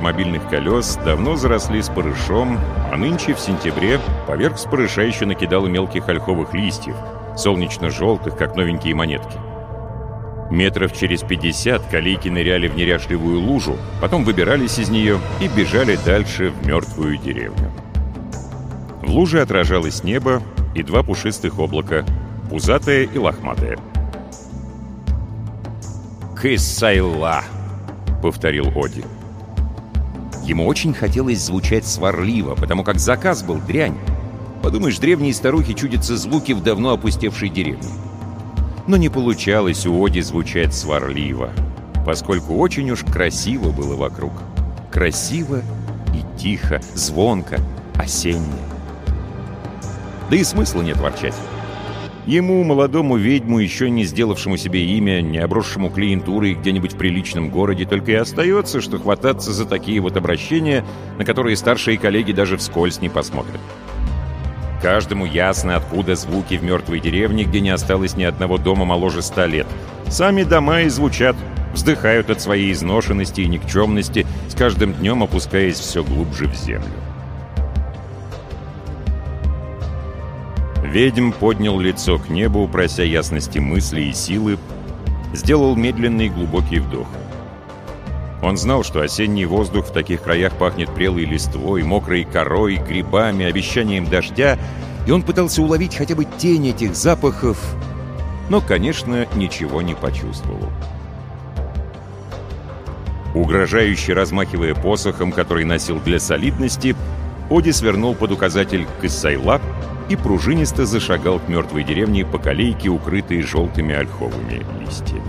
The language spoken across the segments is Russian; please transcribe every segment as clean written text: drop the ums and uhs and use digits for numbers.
автомобильных колес давно заросли спорышом, а нынче, в сентябре, поверх спорыша еще накидало мелких ольховых листьев, солнечно-желтых, как новенькие монетки. Метров через 50 колейки ныряли в неряшливую лужу, потом выбирались из нее и бежали дальше в мертвую деревню. В луже отражалось небо и два пушистых облака, пузатое и лохматое. «Кысайла», — повторил Оди. Ему очень хотелось звучать сварливо, потому как заказ был дрянь. Подумаешь, древние старухи чудятся звуки в давно опустевшей деревне. Но не получалось у Оди звучать сварливо, поскольку очень уж красиво было вокруг. Красиво и тихо, звонко, осенне. Да и смысла нет ворчать. Ему, молодому ведьму, еще не сделавшему себе имя, не обросшему клиентурой где-нибудь в приличном городе, только и остается, что хвататься за такие вот обращения, на которые старшие коллеги даже вскользь не посмотрят. Каждому ясно, откуда звуки в мертвой деревне, где не осталось ни одного дома моложе 100 лет. Сами дома и звучат, вздыхают от своей изношенности и никчемности, с каждым днем опускаясь все глубже в землю. Ведьм поднял лицо к небу, прося ясности мысли и силы, сделал медленный глубокий вдох. Он знал, что осенний воздух в таких краях пахнет прелой листвой, мокрой корой, грибами, обещанием дождя, и он пытался уловить хотя бы тень этих запахов, но, конечно, ничего не почувствовал. Угрожающе размахивая посохом, который носил для солидности, Оди свернул под указатель «Кысайла» и пружинисто зашагал к мертвой деревне по колейке, укрытой желтыми ольховыми листьями.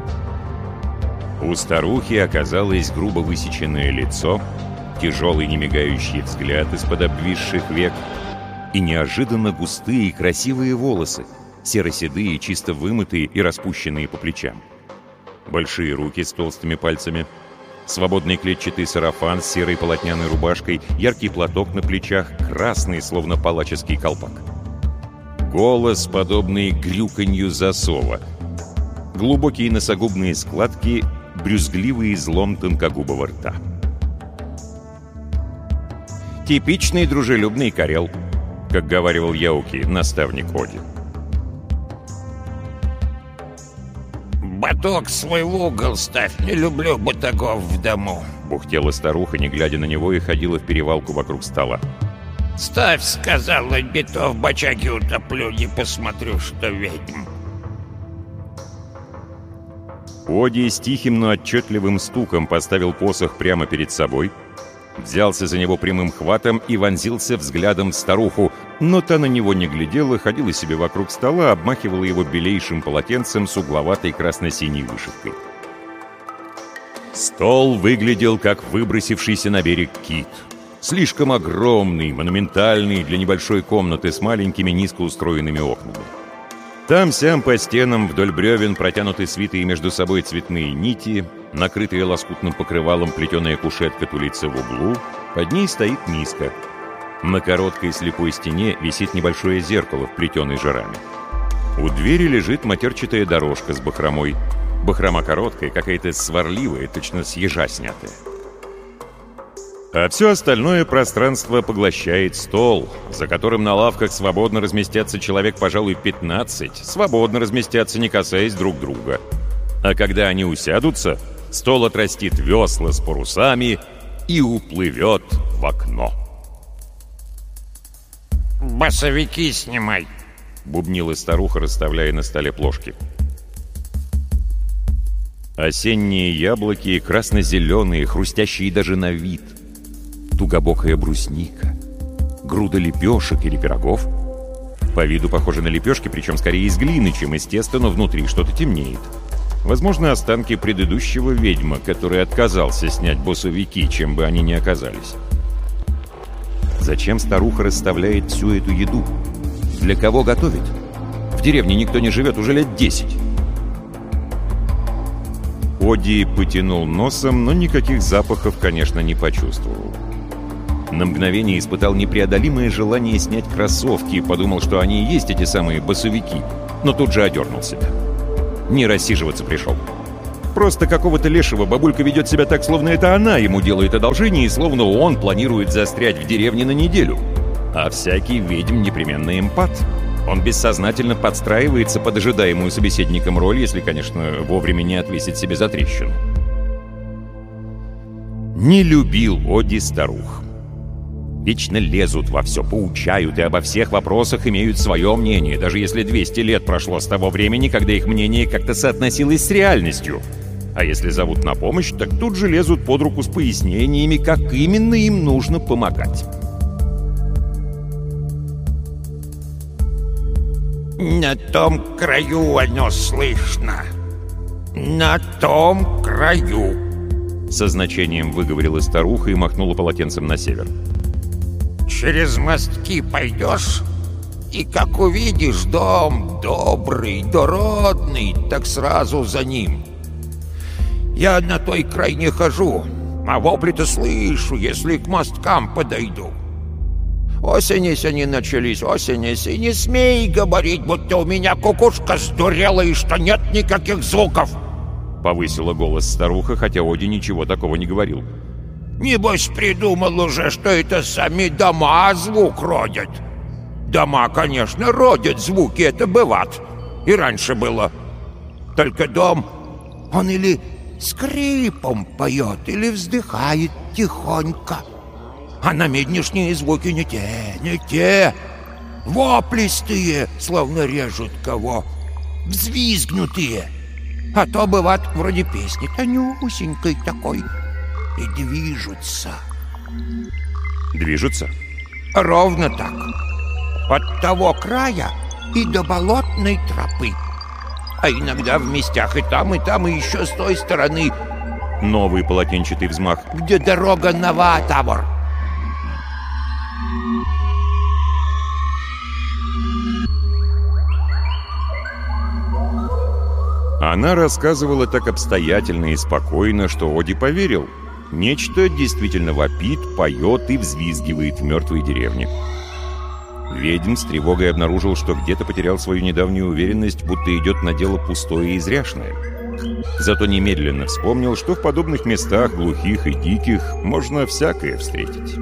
У старухи оказалось грубо высеченное лицо, тяжелый немигающий взгляд из-под обвисших век и неожиданно густые и красивые волосы, серо-седые, чисто вымытые и распущенные по плечам. Большие руки с толстыми пальцами, свободный клетчатый сарафан с серой полотняной рубашкой, яркий платок на плечах, красный, словно палаческий колпак. Голос, подобный грюканью засова. Глубокие носогубные складки, брюзгливый излом тонкогубого рта. «Типичный дружелюбный карел», как говаривал Яуки, наставник Оди. «Баток свой в угол ставь, не люблю батагов в дому», — бухтела старуха, не глядя на него, и ходила в перевалку вокруг стола. «Ставь, — сказала, — не то в бочаге утоплю, не посмотрю, что ведьм». Оди с тихим, но отчетливым стуком поставил посох прямо перед собой, взялся за него прямым хватом и вонзился взглядом в старуху, но та на него не глядела, ходила себе вокруг стола, обмахивала его белейшим полотенцем с угловатой красно-синей вышивкой. Стол выглядел как выбросившийся на берег кит. Слишком огромный, монументальный для небольшой комнаты с маленькими низко устроенными окнами. Там-сям по стенам вдоль бревен протянуты свитые между собой цветные нити, накрытая лоскутным покрывалом плетеная кушетка тулится в углу, под ней стоит миска. На короткой слепой стене висит небольшое зеркало, вплетенное жирами. У двери лежит матерчатая дорожка с бахромой. Бахрома короткая, какая-то сварливая, точно с ежа снятая. А все остальное пространство поглощает стол, за которым на лавках свободно разместятся человек, пожалуй, 15, свободно разместятся, не касаясь друг друга. А когда они усядутся, стол отрастит весла с парусами и уплывет в окно. «Басовики снимай», — бубнила старуха, расставляя на столе плошки. Осенние яблоки, красно-зеленые, хрустящие даже на вид. Тугобокая брусника, груда лепешек или пирогов. По виду похожи на лепешки, причем скорее из глины, чем из теста, но внутри что-то темнеет. Возможно, останки предыдущего ведьма, который отказался снять босовики, чем бы они ни оказались. Зачем старуха расставляет всю эту еду? Для кого готовит? В деревне никто не живет уже лет 10. Оди потянул носом, но никаких запахов, конечно, не почувствовал. На мгновение испытал непреодолимое желание снять кроссовки и подумал, что они и есть эти самые басовики, но тут же одернул себя. Не рассиживаться пришел. Просто какого-то лешего бабулька ведет себя так, словно это она ему делает одолжение, и словно он планирует застрять в деревне на неделю. А всякий ведьм непременно эмпат. Он бессознательно подстраивается под ожидаемую собеседником роль, если, конечно, вовремя не отвесит себе за трещину. Не любил Оди старух. Вечно лезут во все, поучают и обо всех вопросах имеют свое мнение, даже если 200 лет прошло с того времени, когда их мнение как-то соотносилось с реальностью. А если зовут на помощь, так тут же лезут под руку с пояснениями, как именно им нужно помогать. На том краю оно слышно. На том краю. Со значением выговорила старуха и махнула полотенцем на север. Через мостки пойдешь, и как увидишь дом добрый, дородный, так сразу за ним. Я на той край не хожу, а вопли-то слышу, если к мосткам подойду. Осенись они начались, осенись, и не смей говорить, будто у меня кукушка сдурела и что нет никаких звуков. Повысила голос старуха, хотя Оди ничего такого не говорил. Небось придумал уже, что это сами дома звук родят. Дома, конечно, родят звуки, это бывает. И раньше было. Только дом, он или скрипом поет, или вздыхает тихонько. А на меднишние звуки не те. Воплистые, словно режут кого. Взвизгнутые. А то бывает вроде песни тонюсенькой такой. И движутся. Движутся? Ровно так. От того края и до болотной тропы. А иногда в местях и там, и еще с той стороны. Новый полотенчатый взмах. Где дорога на Ватавр. Она рассказывала так обстоятельно и спокойно, что Оди поверил. Нечто действительно вопит, поет и взвизгивает в мертвой деревне. Ведьм с тревогой обнаружил, что где-то потерял свою недавнюю уверенность, будто идет на дело пустое и зряшное. Зато немедленно вспомнил, что в подобных местах, глухих и диких, можно всякое встретить.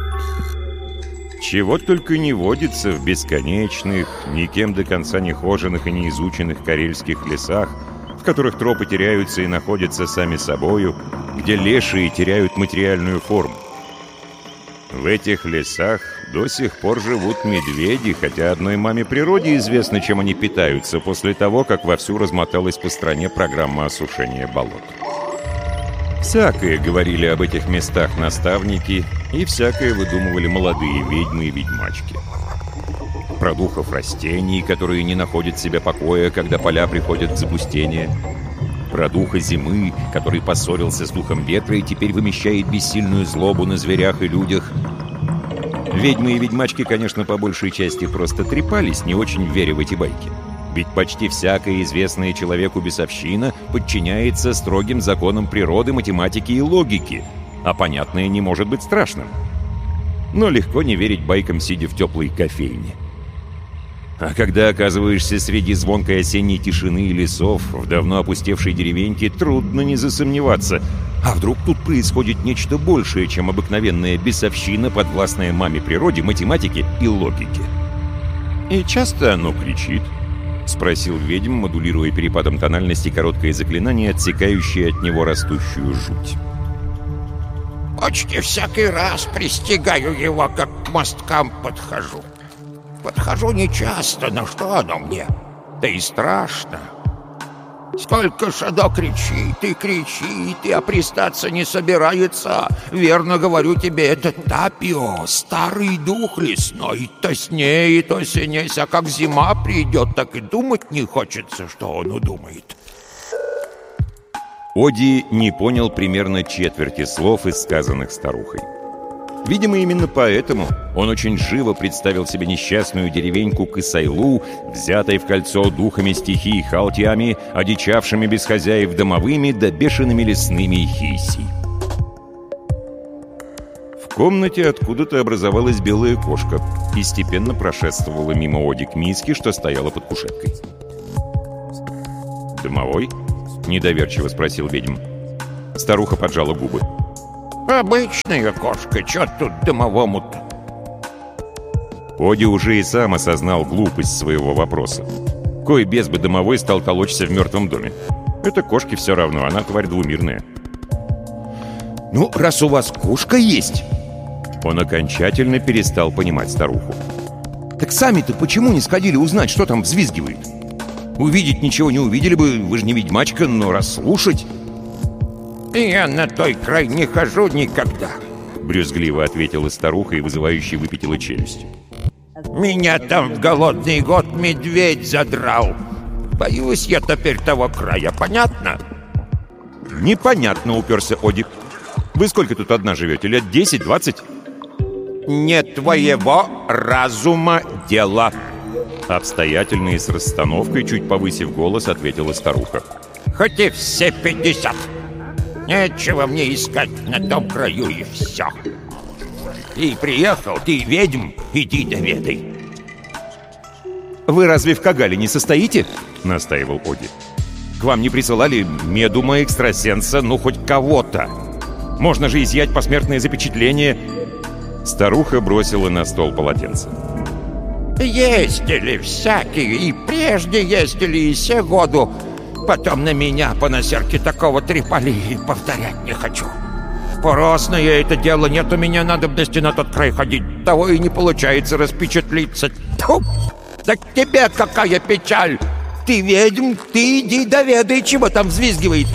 Чего только не водится в бесконечных, никем до конца не хоженых и не изученных карельских лесах, в которых тропы теряются и находятся сами собою, где лешие теряют материальную форму. В этих лесах до сих пор живут медведи, хотя одной маме природе известно, чем они питаются после того, как вовсю размоталась по стране программа осушения болот. Всякое говорили об этих местах наставники, и всякое выдумывали молодые ведьмы и ведьмачки. Про духов растений, которые не находят себе покоя, когда поля приходят в запустение. Про духа зимы, который поссорился с духом ветра и теперь вымещает бессильную злобу на зверях и людях. Ведьмы и ведьмачки, конечно, по большей части просто трепались, не очень веря в эти байки. Ведь почти всякая известная человеку бесовщина подчиняется строгим законам природы, математики и логики, а понятное не может быть страшным. Но легко не верить байкам, сидя в теплой кофейне. А когда оказываешься среди звонкой осенней тишины и лесов, в давно опустевшей деревеньке, трудно не засомневаться. А вдруг тут происходит нечто большее, чем обыкновенная бесовщина, подвластная маме природе, математике и логике? «И часто оно кричит?» — спросил ведьм, модулируя перепадом тональности короткое заклинание, отсекающее от него растущую жуть. Почти всякий раз пристигаю его, как к мосткам подхожу. Подхожу нечасто, но что оно мне? Да и страшно. Сколько ж оно кричит, а пристаться не собирается. Верно говорю тебе, это Тапио, старый дух лесной. То сней, то синесь, а как зима придет, так и думать не хочется, что он удумает. Оди не понял примерно четверти слов, из сказанных старухой. Видимо, именно поэтому он очень живо представил себе несчастную деревеньку Кысайлу, взятой в кольцо духами стихий Халтиами, одичавшими без хозяев домовыми да бешеными лесными хиси. В комнате откуда-то образовалась белая кошка и степенно прошествовала мимо Оди к миске, что стояла под кушеткой. «Домовой?» — недоверчиво спросил ведьм. Старуха поджала губы. Обычная кошка, чё тут домовому-то? Оди уже и сам осознал глупость своего вопроса. Кой без бы домовой стал толочься в мертвом доме. Это кошке все равно, она тварь двумирная. «Ну, раз у вас кошка есть...» Он окончательно перестал понимать старуху. «Так сами-то почему не сходили узнать, что там взвизгивает? Увидеть ничего не увидели бы, вы же не ведьмачка, но расслушать...» «Я на той край не хожу никогда», — брюзгливо ответила старуха и вызывающе выпятила челюсть. «Меня там в голодный год медведь задрал. Боюсь я теперь того края, понятно?» «Непонятно», — уперся Оди. «Вы сколько тут одна живете? Лет 10-20?» «Не твоего разума дело», — обстоятельно и с расстановкой, чуть повысив голос, ответила старуха. «Хоть и все 50. Нечего мне искать на том краю, и все. Ты приехал, ты ведьм, иди доведай». «Вы разве в Кагале не состоите?» — настаивал Оди. «К вам не присылали медума, экстрасенса, ну хоть кого-то? Можно же изъять посмертное запечатление». Старуха бросила на стол полотенце. «Ездили всякие, и прежде ездили, и се году. Потом на меня по насерке такого трепали, и повторять не хочу. Поросное это дело, нет у меня надобности на тот край ходить. Того и не получается распечатлиться. Тьфу! Так тебе какая печаль! Ты ведьм, ты иди доведай, чего там взвизгивает».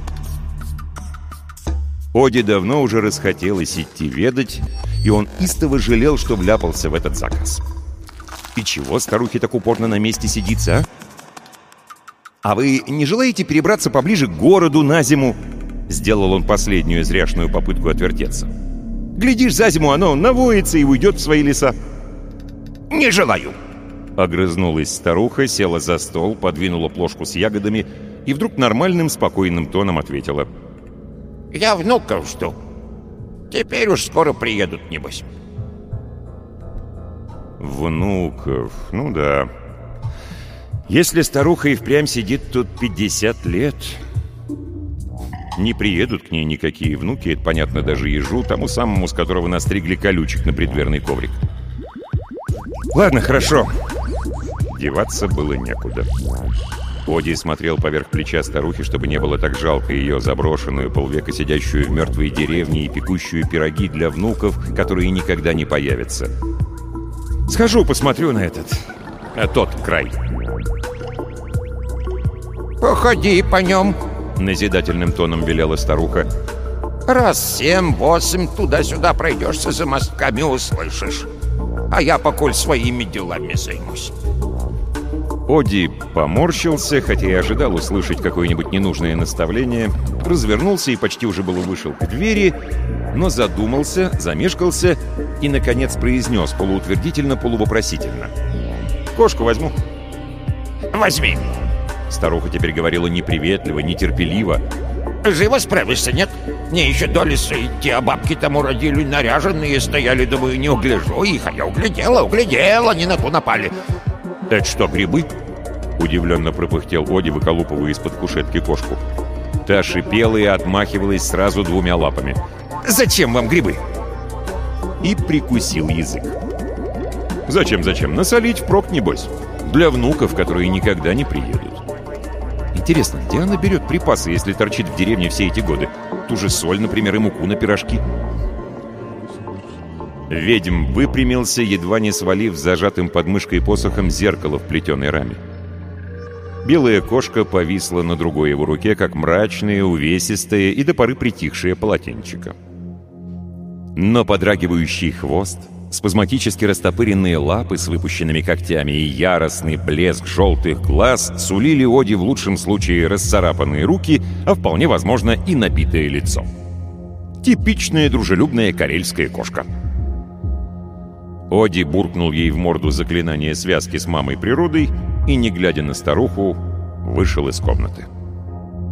Оди давно уже расхотелось идти ведать, и он истово жалел, что вляпался в этот заказ. И чего старухе так упорно на месте сидится, а? «А вы не желаете перебраться поближе к городу на зиму?» Сделал он последнюю зряшную попытку отвертеться. «Глядишь, за зиму оно навоится и уйдет в свои леса». «Не желаю», — огрызнулась старуха, села за стол, подвинула плошку с ягодами и вдруг нормальным, спокойным тоном ответила. «Я внуков жду. Теперь уж скоро приедут, небось». «Внуков, ну да. Если старуха и впрямь сидит тут 50 лет, не приедут к ней никакие внуки, это понятно даже ежу, тому самому, с которого настригли колючек на преддверный коврик. Ладно, хорошо». Деваться было некуда. Оди смотрел поверх плеча старухи, чтобы не было так жалко ее заброшенную, полвека сидящую в мертвой деревне и пекущую пироги для внуков, которые никогда не появятся. «Схожу, посмотрю на тот край». «Походи по нем», — назидательным тоном велела старуха. «Раз 7-8 туда-сюда пройдешься за мостками, услышишь. А я покуль своими делами займусь». Оди поморщился, хотя и ожидал услышать какое-нибудь ненужное наставление, развернулся и почти уже было вышел к двери, но задумался, замешкался и, наконец, произнес полуутвердительно-полувопросительно. «Кошку возьму». «Возьми». Старуха теперь говорила неприветливо, нетерпеливо. «Живо справишься, нет? Мне еще до леса идти, а бабки тому родили наряженные, стояли, думаю, не угляжу их, а я углядела, не на ту напали». «Это что, грибы?» — удивленно пропыхтел Оди, выколупывая из-под кушетки кошку. Та шипела и отмахивалась сразу двумя лапами. «Зачем вам грибы?» И прикусил язык. «Зачем? Насолить впрок, небось. Для внуков, которые никогда не приедут. Интересно, где она берет припасы, если торчит в деревне все эти годы? Ту же соль, например, и муку на пирожки?» Ведьм выпрямился, едва не свалив зажатым под мышкой посохом зеркало в плетеной раме. Белая кошка повисла на другой его руке, как мрачное, увесистое и до поры притихшее полотенчико. Но подрагивающий хвост, спазматически растопыренные лапы с выпущенными когтями и яростный блеск желтых глаз сулили Оди в лучшем случае расцарапанные руки, а вполне возможно и набитое лицо. Типичная дружелюбная карельская кошка. Оди буркнул ей в морду заклинание связки с мамой природой и, не глядя на старуху, вышел из комнаты.